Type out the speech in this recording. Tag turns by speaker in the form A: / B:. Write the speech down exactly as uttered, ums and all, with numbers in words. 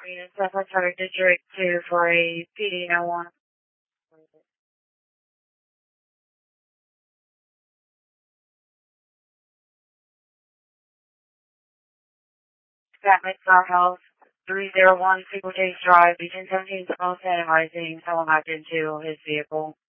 A: Unit seven Charter District two for a P D no one. Batman South House, three oh one Single Chase Drive, Beacon seventeen Small San Rising, someone backed into his vehicle.